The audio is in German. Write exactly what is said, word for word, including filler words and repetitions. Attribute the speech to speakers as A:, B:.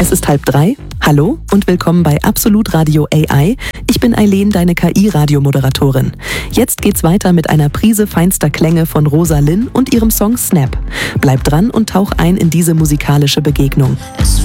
A: Es ist halb drei. Hallo und willkommen bei Absolut Radio A I. Ich bin Eileen, deine K I-Radiomoderatorin. Jetzt geht's weiter mit einer Prise feinster Klänge von Rosa Linn und ihrem Song Snap. Bleib dran und tauch ein in diese musikalische Begegnung.